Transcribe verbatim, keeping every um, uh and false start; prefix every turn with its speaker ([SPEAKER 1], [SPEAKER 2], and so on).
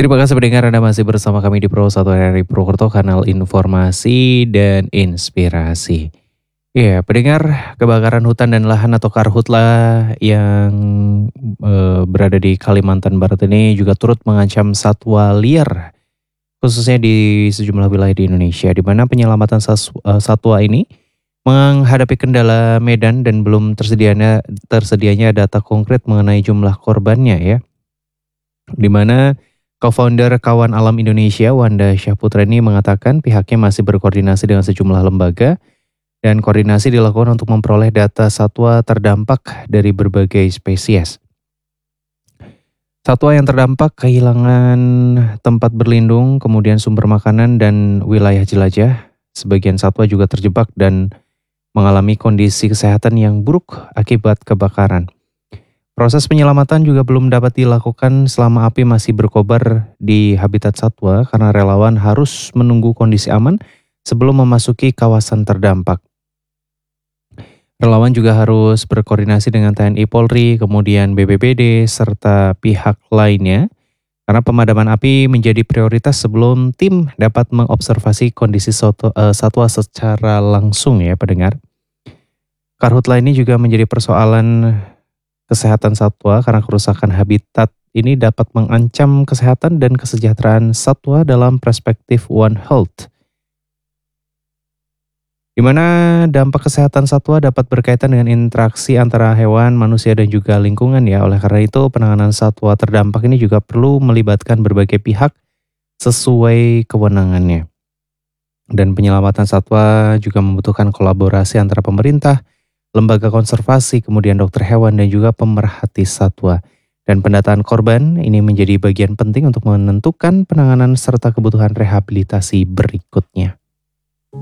[SPEAKER 1] Terima kasih pendengar Anda masih bersama kami di Pro satu R R I Purwokerto, kanal informasi dan inspirasi. Iya, pendengar, kebakaran hutan dan lahan atau karhutla yang eh, berada di Kalimantan Barat ini juga turut mengancam satwa liar, khususnya di sejumlah wilayah di Indonesia, di mana penyelamatan sas- eh, satwa ini menghadapi kendala medan dan belum tersedianya tersedianya data konkret mengenai jumlah korbannya ya. Di mana co-founder Kawan Alam Indonesia Wanda Syahputra ini mengatakan pihaknya masih berkoordinasi dengan sejumlah lembaga dan koordinasi dilakukan untuk memperoleh data satwa terdampak dari berbagai spesies. Satwa yang terdampak kehilangan tempat berlindung, kemudian sumber makanan dan wilayah jelajah. Sebagian satwa juga terjebak dan mengalami kondisi kesehatan yang buruk akibat kebakaran. Proses penyelamatan juga belum dapat dilakukan selama api masih berkobar di habitat satwa karena relawan harus menunggu kondisi aman sebelum memasuki kawasan terdampak. Relawan juga harus berkoordinasi dengan T N I Polri, kemudian B P B D, serta pihak lainnya karena pemadaman api menjadi prioritas sebelum tim dapat mengobservasi kondisi soto- eh, satwa secara langsung ya pendengar. Karhutla ini juga menjadi persoalan kesehatan satwa karena kerusakan habitat ini dapat mengancam kesehatan dan kesejahteraan satwa dalam perspektif One Health, di mana dampak kesehatan satwa dapat berkaitan dengan interaksi antara hewan, manusia, dan juga lingkungan ya. Oleh karena itu, penanganan satwa terdampak ini juga perlu melibatkan berbagai pihak sesuai kewenangannya. Dan penyelamatan satwa juga membutuhkan kolaborasi antara pemerintah, lembaga konservasi, kemudian dokter hewan, dan juga pemerhati satwa. Dan pendataan korban ini menjadi bagian penting untuk menentukan penanganan serta kebutuhan rehabilitasi berikutnya.